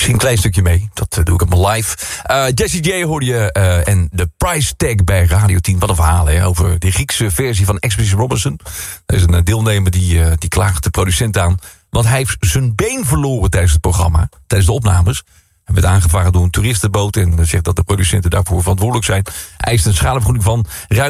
Misschien een klein stukje mee. Dat doe ik allemaal live. Jessie J hoorde je en de price tag bij Radio 10. Wat een verhaal hè, over de Griekse versie van Expedition Robinson. Er is een deelnemer die klaagt de producent aan. Want hij heeft zijn been verloren tijdens het programma. Tijdens de opnames. Hij werd aangevaren door een toeristenboot. En zegt dat de producenten daarvoor verantwoordelijk zijn. Hij eist een schadevergoeding van ruim